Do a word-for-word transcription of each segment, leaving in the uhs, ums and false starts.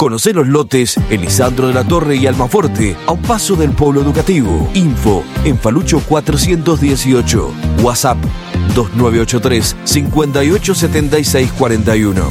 Conocé los lotes Elisandro de la Torre y Almafuerte, a un paso del Polo Educativo. Info en Falucho cuatrocientos dieciocho. WhatsApp dos nueve ocho tres, cinco ocho siete seis cuatro uno.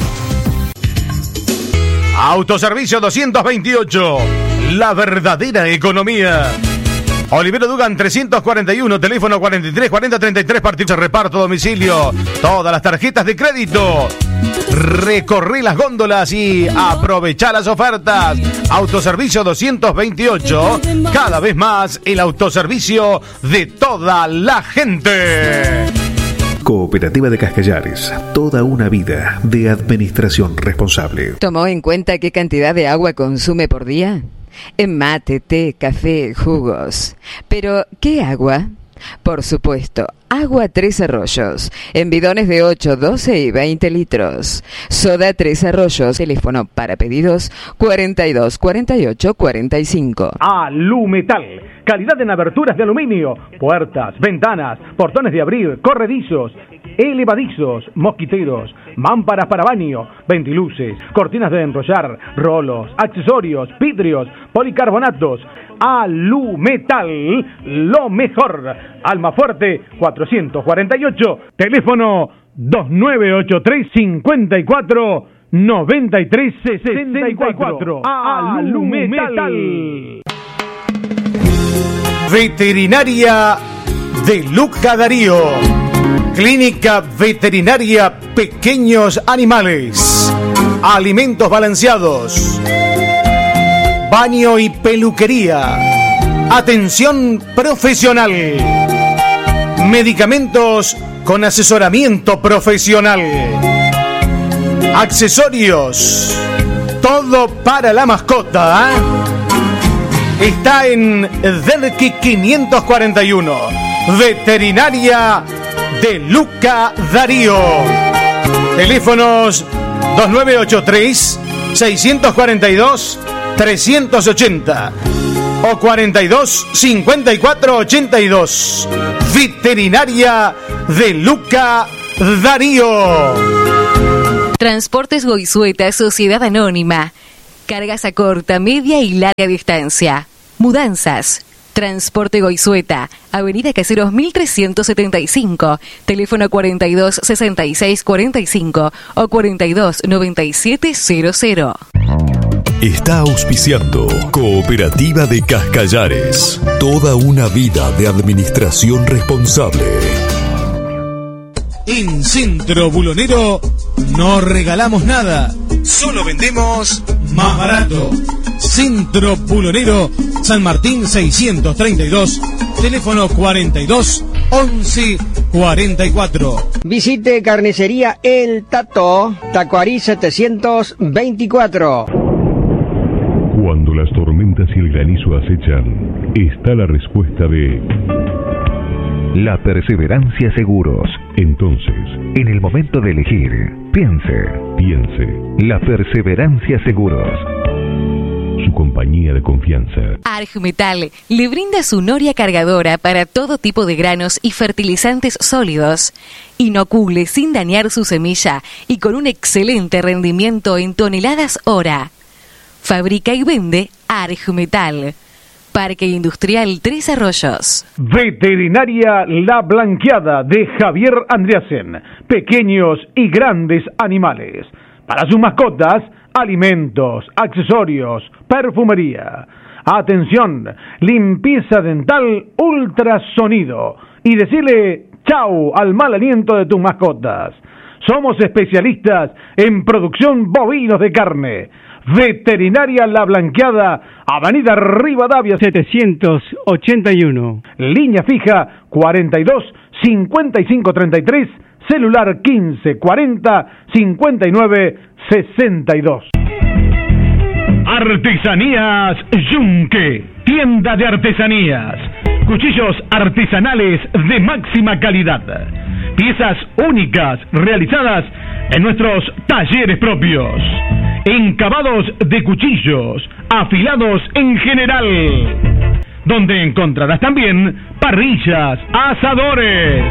Autoservicio doscientos veintiocho. La verdadera economía. Olivero Dugan trescientos cuarenta y uno, teléfono cuarenta y tres cuarenta treinta y tres, partidos de reparto, domicilio, todas las tarjetas de crédito. Recorrí las góndolas y aprovechá las ofertas. Autoservicio doscientos veintiocho, cada vez más el autoservicio de toda la gente. Cooperativa de Cascallares, toda una vida de administración responsable. ¿Tomó en cuenta qué cantidad de agua consume por día? En mate, té, café, jugos. Pero, ¿qué agua? Por supuesto, agua Tres Arroyos, en bidones de ocho, doce y veinte litros. Soda Tres Arroyos, teléfono para pedidos cuarenta y dos cuarenta y ocho cuarenta y cinco. Alumetal, calidad en aberturas de aluminio, puertas, ventanas, portones de abrir, corredizos, elevadizos, mosquiteros, mámparas para baño, ventiluces, cortinas de enrollar, rolos, accesorios, vidrios, policarbonatos. Alumetal, lo mejor. Almafuerte cuatrocientos cuarenta y ocho, teléfono dos nueve ocho tres, cinco cuatro, nueve tres sesenta y cuatro. Alumetal. Veterinaria de Luca Darío. Clínica Veterinaria Pequeños Animales. Alimentos balanceados. Baño y peluquería. Atención profesional. Medicamentos con asesoramiento profesional. Accesorios. Todo para la mascota. ¿eh? Está en Derqui quinientos cuarenta y uno. Veterinaria de Luca Darío. Teléfonos dos nueve ocho tres, seis cuatro dos, tres ochenta o cuarenta y dos, cincuenta y cuatro, ochenta y dos. Veterinaria de Luca Darío. Transportes Goizueta, Sociedad Anónima. Cargas a corta, media y larga distancia. Mudanzas. Transporte Goizueta, Avenida Caseros mil trescientos setenta y cinco, teléfono cuarenta y dos, sesenta y seis, cuarenta y cinco o cuarenta y dos, noventa y siete cero cero. Está auspiciando Cooperativa de Cascallares, toda una vida de administración responsable. En Centro Bulonero no regalamos nada, solo vendemos más barato. Centro Bulonero, San Martín seiscientos treinta y dos, teléfono cuarenta y dos, once, cuarenta y cuatro. Visite Carnicería El Tato, Tacuarí setecientos veinticuatro. Cuando las tormentas y el granizo acechan, está la respuesta de La Perseverancia Seguros. Entonces, en el momento de elegir, piense, piense, La Perseverancia Seguros. Su compañía de confianza. Argmetal le brinda su noria cargadora para todo tipo de granos y fertilizantes sólidos. Inocule sin dañar su semilla y con un excelente rendimiento en toneladas hora. Fabrica y vende Argmetal. Parque Industrial Tres Arroyos. Veterinaria La Blanqueada de Javier Andreasen. Pequeños y grandes animales. Para sus mascotas, alimentos, accesorios, perfumería. Atención, limpieza dental, ultrasonido. Y decirle chau al mal aliento de tus mascotas. Somos especialistas en producción bovinos de carne. Veterinaria La Blanqueada, Avenida Rivadavia setecientos ochenta y uno. Línea fija cuarenta y dos, cincuenta y cinco treinta y tres, celular quince cuarenta, cincuenta y nueve sesenta y dos. Artesanías Yunque, tienda de artesanías. Cuchillos artesanales de máxima calidad. Piezas únicas realizadas en nuestros talleres propios. Encabados de cuchillos, afilados en general. Donde encontrarás también parrillas, asadores,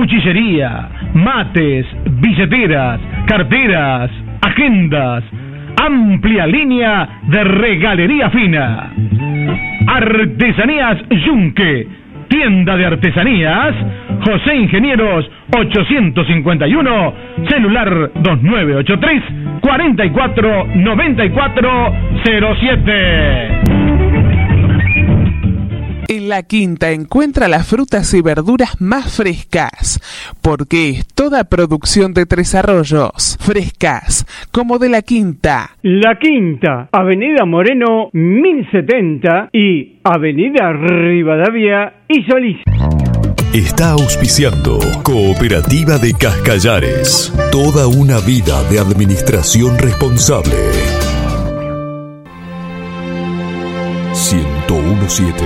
cuchillería, mates, billeteras, carteras, agendas, amplia línea de regalería fina. Artesanías Yunque, tienda de artesanías, José Ingenieros ochocientos cincuenta y uno, celular dos nueve ocho tres, cuatro cuatro nueve cuatro cero siete. En La Quinta encuentra las frutas y verduras más frescas, porque es toda producción de Tres Arroyos, frescas, como de La Quinta. La Quinta, Avenida Moreno mil setenta y Avenida Rivadavia y Solís. Está auspiciando Cooperativa de Cascallares, toda una vida de administración responsable. ciento uno punto siete.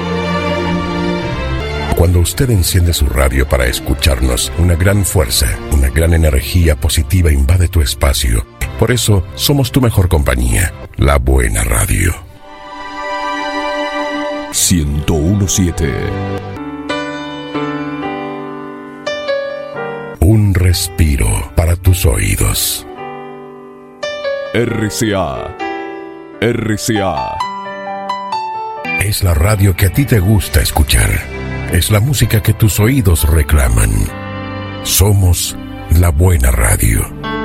Cuando usted enciende su radio para escucharnos, una gran fuerza, una gran energía positiva invade tu espacio. Por eso, somos tu mejor compañía, la buena radio. ciento uno punto siete. Un respiro para tus oídos. R C A. R C A. Es la radio que a ti te gusta escuchar. Es la música que tus oídos reclaman. Somos la buena radio.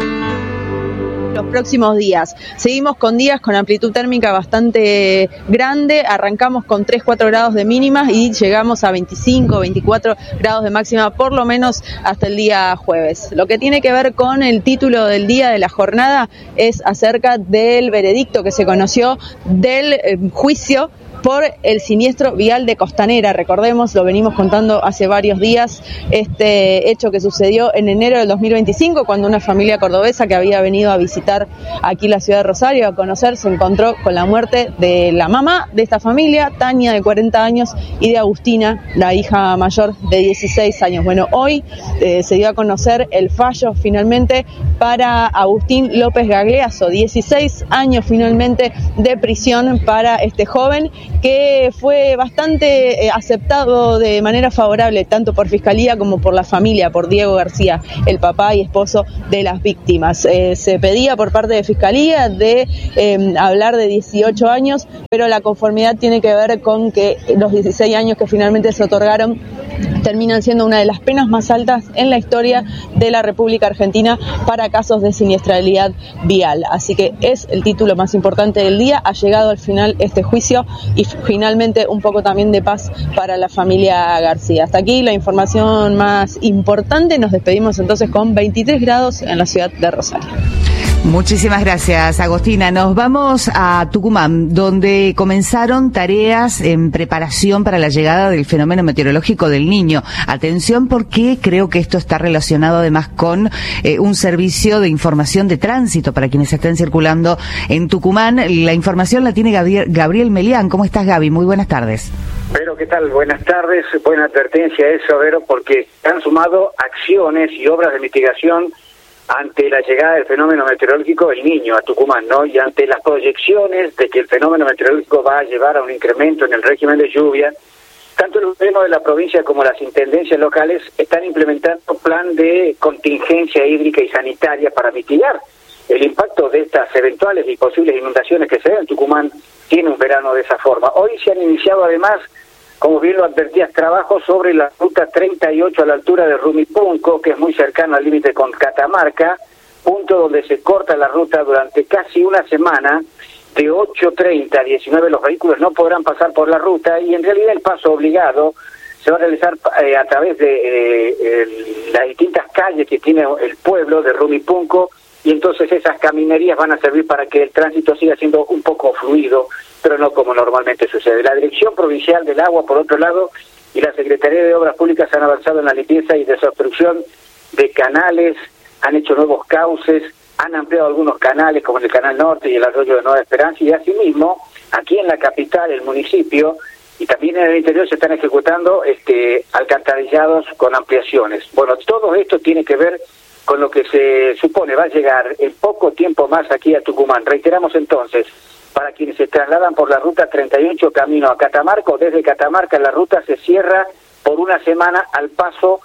Los próximos días. Seguimos con días con amplitud térmica bastante grande. Arrancamos con tres, cuatro grados de mínimas y llegamos a veinticinco, veinticuatro grados de máxima, por lo menos hasta el día jueves. Lo que tiene que ver con el título del día de la jornada es acerca del veredicto que se conoció del eh, juicio por el siniestro vial de Costanera. Recordemos, lo venimos contando hace varios días, este hecho que sucedió en enero del dos mil veinticinco, cuando una familia cordobesa que había venido a visitar aquí la ciudad de Rosario a conocer, se encontró con la muerte de la mamá de esta familia, Tania, de cuarenta años, y de Agustina, la hija mayor, de dieciséis años. Bueno, hoy eh, se dio a conocer el fallo finalmente para Agustín López Gagliaso, dieciséis años finalmente de prisión para este joven, que fue bastante eh, aceptado de manera favorable tanto por Fiscalía como por la familia, por Diego García, el papá y esposo de las víctimas. Eh, se pedía por parte de Fiscalía de eh, hablar de dieciocho años, pero la conformidad tiene que ver con que los dieciséis años que finalmente se otorgaron terminan siendo una de las penas más altas en la historia de la República Argentina para casos de siniestralidad vial. Así que es el título más importante del día. Ha llegado al final este juicio y finalmente un poco también de paz para la familia García. Hasta aquí la información más importante. Nos despedimos entonces con veintitrés grados en la ciudad de Rosario. Muchísimas gracias, Agostina. Nos vamos a Tucumán, donde comenzaron tareas en preparación para la llegada del fenómeno meteorológico del Niño. Atención, porque creo que esto está relacionado además con eh, un servicio de información de tránsito para quienes estén circulando en Tucumán. La información la tiene Gabriel, Gabriel Melián. ¿Cómo estás, Gaby? Muy buenas tardes. Pero, ¿qué tal? Buenas tardes. Buena advertencia eso, Vero, porque han sumado acciones y obras de mitigación ante la llegada del fenómeno meteorológico El Niño a Tucumán, ¿no? Y ante las proyecciones de que el fenómeno meteorológico va a llevar a un incremento en el régimen de lluvia, tanto el gobierno de la provincia como las intendencias locales están implementando un plan de contingencia hídrica y sanitaria para mitigar el impacto de estas eventuales y posibles inundaciones que se den en Tucumán. Tiene un verano de esa forma. Hoy se han iniciado además, como bien lo advertías, trabajos sobre la ruta treinta y ocho a la altura de Rumipunco, que es muy cercano al límite con Catamarca, punto donde se corta la ruta durante casi una semana. De ocho treinta a diecinueve los vehículos no podrán pasar por la ruta, y en realidad el paso obligado se va a realizar eh, a través de eh, el, las distintas calles que tiene el pueblo de Rumipunco, y entonces esas caminerías van a servir para que el tránsito siga siendo un poco fluido, pero no como normalmente sucede. La Dirección Provincial del Agua, por otro lado, y la Secretaría de Obras Públicas han avanzado en la limpieza y desobstrucción de canales, han hecho nuevos cauces, han ampliado algunos canales como el Canal Norte y el Arroyo de Nueva Esperanza, y asimismo, aquí en la capital, el municipio, y también en el interior se están ejecutando este alcantarillados con ampliaciones. Bueno, todo esto tiene que ver con lo que se supone va a llegar en poco tiempo más aquí a Tucumán. Reiteramos entonces, para quienes se trasladan por la ruta treinta y ocho camino a Catamarca, o desde Catamarca la ruta se cierra por una semana al paso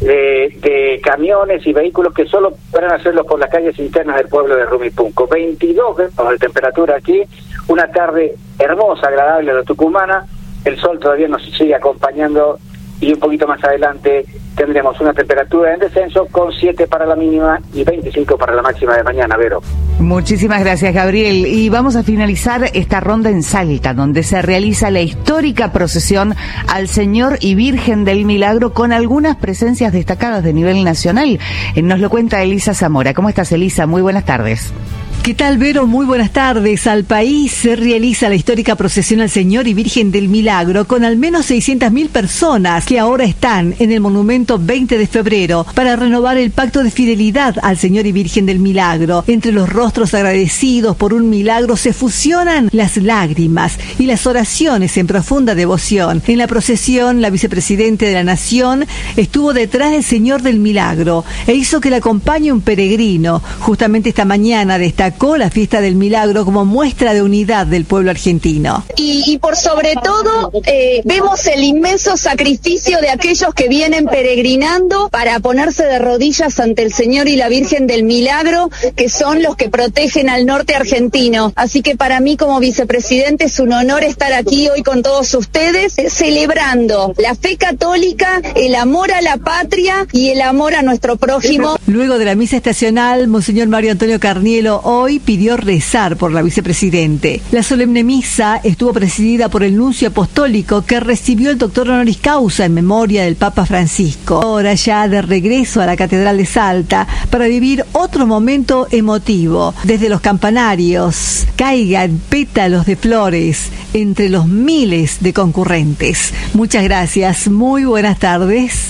de, de camiones y vehículos que solo podrán hacerlo por las calles internas del pueblo de Rumipunco. veintidós grados de temperatura aquí, una tarde hermosa, agradable de Tucumana, el sol todavía nos sigue acompañando y un poquito más adelante tendremos una temperatura en descenso con siete para la mínima y veinticinco para la máxima de mañana, Vero. Muchísimas gracias, Gabriel. Y vamos a finalizar esta ronda en Salta, donde se realiza la histórica procesión al Señor y Virgen del Milagro con algunas presencias destacadas de nivel nacional. Eh, Nos lo cuenta Elisa Zamora. ¿Cómo estás, Elisa? Muy buenas tardes. ¿Qué tal, Vero? Muy buenas tardes. Al país se realiza la histórica procesión al Señor y Virgen del Milagro con al menos seiscientas mil personas que ahora están en el monumento veinte de febrero para renovar el pacto de fidelidad al Señor y Virgen del Milagro. Entre los rostros agradecidos por un milagro se fusionan las lágrimas y las oraciones en profunda devoción. En la procesión, la vicepresidenta de la Nación estuvo detrás del Señor del Milagro e hizo que le acompañe un peregrino. Justamente esta mañana destacó la fiesta del milagro como muestra de unidad del pueblo argentino. Y, y por sobre todo eh, vemos el inmenso sacrificio de aquellos que vienen peregrinando para ponerse de rodillas ante el Señor y la Virgen del Milagro, que son los que protegen al norte argentino. Así que para mí como vicepresidente es un honor estar aquí hoy con todos ustedes, eh, celebrando la fe católica, el amor a la patria y el amor a nuestro prójimo. Luego de la misa estacional, Monseñor Mario Antonio Carnielo hoy pidió rezar por la vicepresidente. La solemne misa estuvo presidida por el nuncio apostólico que recibió el doctor honoris causa en memoria del Papa Francisco. Ahora ya de regreso a la Catedral de Salta para vivir otro momento emotivo. Desde los campanarios caigan pétalos de flores entre los miles de concurrentes. Muchas gracias, muy buenas tardes.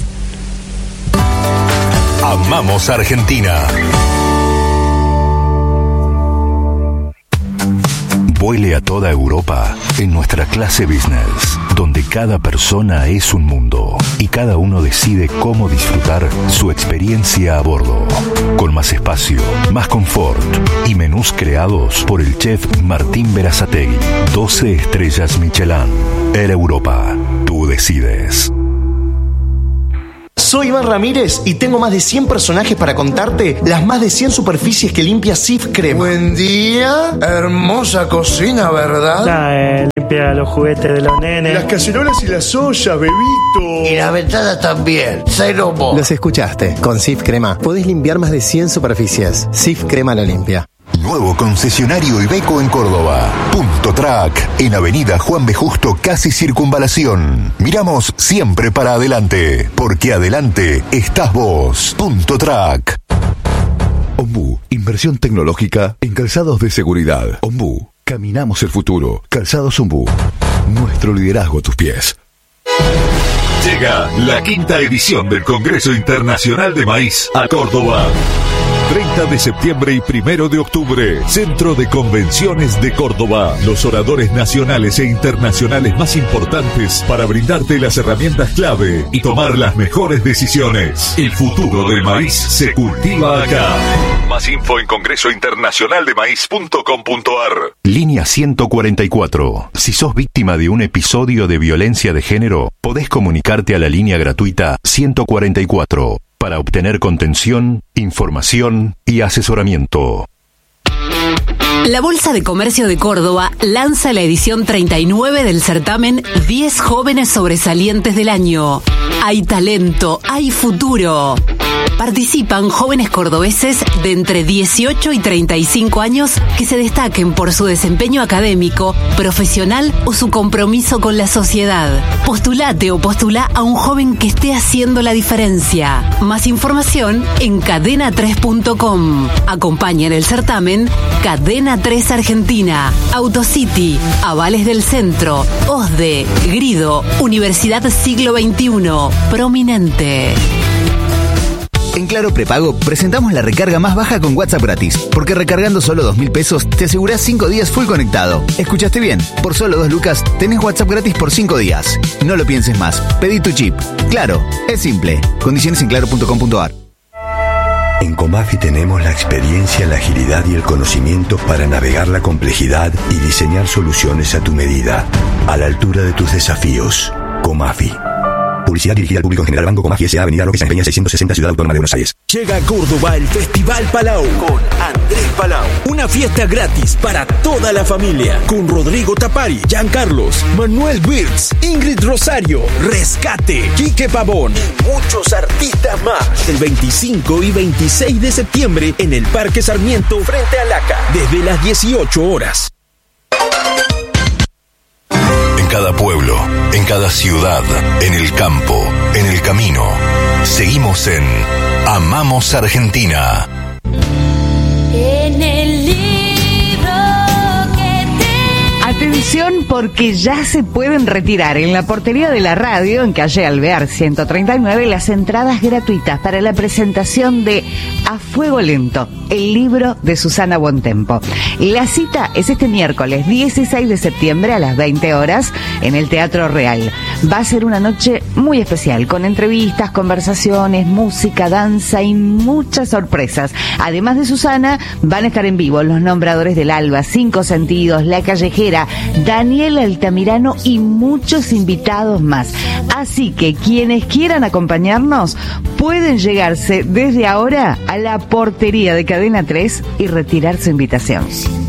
Amamos Argentina. Vuele a toda Europa en nuestra clase business, donde cada persona es un mundo y cada uno decide cómo disfrutar su experiencia a bordo. Con más espacio, más confort y menús creados por el chef Martín Berazategui. doce estrellas Michelin. Air Europa. Tú decides. Soy Iván Ramírez y tengo más de cien personajes para contarte las más de cien superficies que limpia Sif Crema. Buen día, hermosa cocina, ¿verdad? La, eh, limpia los juguetes de los nenes. Las cacerolas y las ollas, bebito. Y las ventanas también, cero mo. Los escuchaste, con Sif Crema podés limpiar más de cien superficies. Sif Crema la limpia. Nuevo concesionario Iveco en Córdoba. Punto Track, en Avenida Juan B. Justo, casi Circunvalación. Miramos siempre para adelante, porque adelante estás vos. Punto Track. Ombú, inversión tecnológica en calzados de seguridad. Ombú, caminamos el futuro. Calzados Ombú, nuestro liderazgo a tus pies. Llega la quinta edición del Congreso Internacional de Maíz a Córdoba. treinta de septiembre y primero de octubre, Centro de Convenciones de Córdoba. Los oradores nacionales e internacionales más importantes para brindarte las herramientas clave y tomar las mejores decisiones. El futuro del maíz se cultiva acá. Más info en congreso internacional de maíz punto com punto a r. Línea ciento cuarenta y cuatro. Si sos víctima de un episodio de violencia de género, podés comunicarte a la línea gratuita ciento cuarenta y cuatro para obtener contención, información y asesoramiento. La Bolsa de Comercio de Córdoba lanza la edición treinta y nueve del certamen diez jóvenes sobresalientes del año. Hay talento, hay futuro. Participan jóvenes cordobeses de entre dieciocho y treinta y cinco años que se destaquen por su desempeño académico, profesional o su compromiso con la sociedad. Postulate o postula a un joven que esté haciendo la diferencia. Más información en cadena tres punto com. Acompañan el certamen Cadena tres Argentina, Autocity, Avales del Centro, O S D E, Grido, Universidad Siglo veintiuno, Prominente. En Claro Prepago presentamos la recarga más baja con WhatsApp gratis, porque recargando solo dos mil pesos te asegurás cinco días full conectado. ¿Escuchaste bien? Por solo dos lucas tenés WhatsApp gratis por cinco días. No lo pienses más, pedí tu chip. Claro, es simple. Condiciones en claro punto com punto a r. En Comafi tenemos la experiencia, la agilidad y el conocimiento para navegar la complejidad y diseñar soluciones a tu medida, a la altura de tus desafíos. Comafi. Publicidad dirigida al público en general. Banco Comafi S A, Avenida Roque San Peña seiscientos sesenta, Ciudad Autónoma de Buenos Aires. Llega a Córdoba el Festival Palau con Andrés Palau. Una fiesta gratis para toda la familia. Con Rodrigo Tapari, Giancarlos, Manuel Wirtz, Ingrid Rosario, Rescate, Quique Pavón y muchos artistas más. El veinticinco y veintiséis de septiembre en el Parque Sarmiento frente a Laca. Desde las dieciocho horas. En cada pueblo, en cada ciudad, en el campo, en el camino, seguimos en Amamos Argentina. En el libro que te... Atención, porque ya se pueden retirar en la portería de la radio, en calle Alvear ciento treinta y nueve, las entradas gratuitas para la presentación de A Fuego Lento, el libro de Susana Bontempo. La cita es este miércoles dieciséis de septiembre a las veinte horas en el Teatro Real. Va a ser una noche muy especial, con entrevistas, conversaciones, música, danza y muchas sorpresas. Además de Susana, van a estar en vivo los Nombradores del Alba, Cinco Sentidos, La Callejera, Daniel Altamirano y muchos invitados más. Así que quienes quieran acompañarnos pueden llegarse desde ahora a la portería de Cadena tres y retirar su invitación.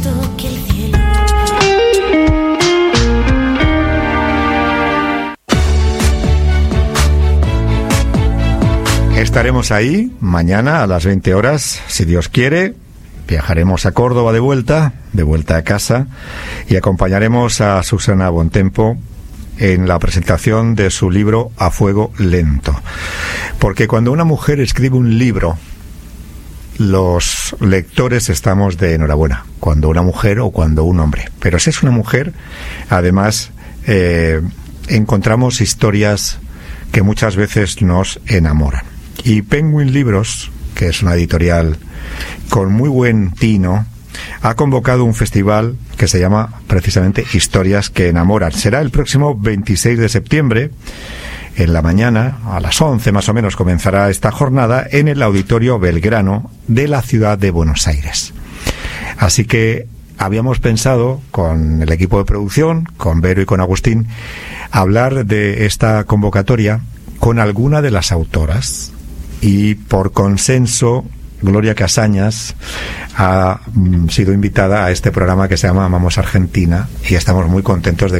Estaremos ahí mañana a las veinte horas, si Dios quiere. Viajaremos a Córdoba de vuelta, de vuelta a casa, y acompañaremos a Susana Bontempo en la presentación de su libro A Fuego Lento. Porque cuando una mujer escribe un libro, los lectores estamos de enhorabuena, cuando una mujer o cuando un hombre. Pero si es una mujer, además, eh, encontramos historias que muchas veces nos enamoran. Y Penguin Libros, que es una editorial con muy buen tino, ha convocado un festival que se llama precisamente Historias que Enamoran. Será el próximo veintiséis de septiembre, en la mañana, a las once más o menos, comenzará esta jornada en el Auditorio Belgrano de la ciudad de Buenos Aires. Así que habíamos pensado, con el equipo de producción, con Vero y con Agustín, hablar de esta convocatoria con alguna de las autoras, y por consenso Gloria Casañas ha mm, sido invitada a este programa que se llama Amamos Argentina, y estamos muy contentos de